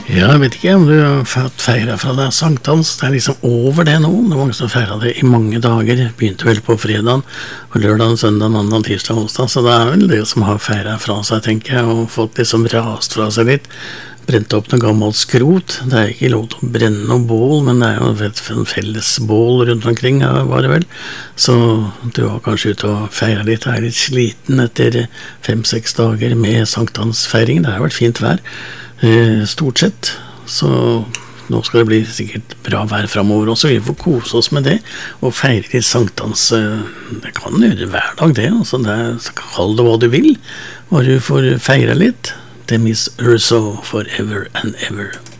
Ja, jeg vet ikke om du har fått feiret fra deg sankthans. Det liksom over det nå. Det var mange som feiret det i mange dager. Begynte vel på fredagen, og lørdagen, søndag, mandag, tirsdag, onsdag. Så det vel det som har feiret fra seg, tenker jeg, og fått liksom rast fra seg litt. Brent opp noe gammelt skrot. Det ikke lov til å brenne noe bål, men det jo en felles bål rundt omkring, var det vel. Så du var kanskje ute og feiret litt. Jeg litt sliten etter 5-6 dager med sankthansfeiring. Det har vært fint vær. Stort sett, så nå skal det bli sikkert bra vær fremover også. Vi får kose oss med det og feire litt sankthans. Det kan gjøre hver dag det, altså kall det hva du vil, og du får feire litt. Det Miss Rousseau, Forever and Ever.